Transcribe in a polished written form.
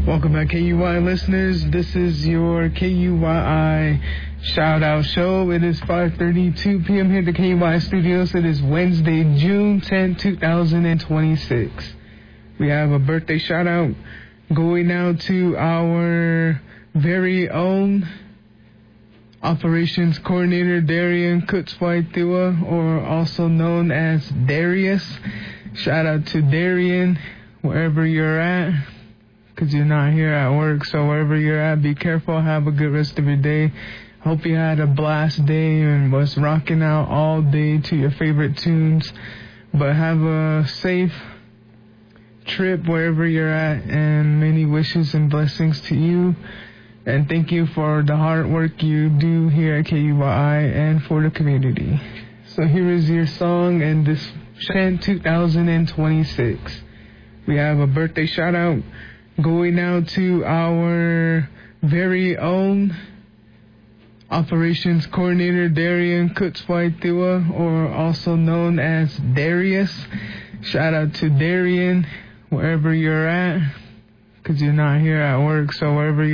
Welcome back, KUI listeners. This is your KUII shout-out show. It is 5:32 p.m. here at the KUI studios. It is Wednesday, June 10, 2026. We have a birthday shout-out going out to our very own Operations Coordinator Darian Kutzwaitua, or also known as Darius. Shout out to Darian, wherever you're at, because you're not here at work. So wherever you're at, be careful. Have a good rest of your day. Hope you had a blast day and was rocking out all day to your favorite tunes. But have a safe trip wherever you're at, and many wishes and blessings to you. And thank you for the hard work you do here at KUII and for the community. So here is your song, and this 2026. We have a birthday shout out going out to our very own Operations Coordinator Darian Kutzwaitua, or also known as Darius. Shout out to Darian, wherever you're at, because you're not here at work. So wherever you're